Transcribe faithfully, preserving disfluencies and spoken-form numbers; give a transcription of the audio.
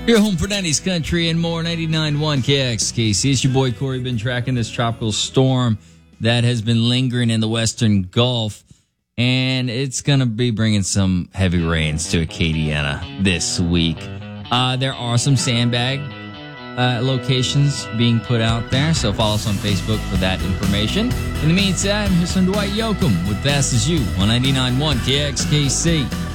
Your home for nineties country and more, ninety-nine point one K X K C. It's your boy Corey. Been tracking this tropical storm that has been lingering in the western Gulf, and it's going to be bringing some heavy rains to Acadiana this week. Uh, there are some sandbag uh, locations being put out there, so follow us on Facebook for that information. In the meantime, here's some Dwight Yoakam with Fast As You on ninety-nine point one K X K C.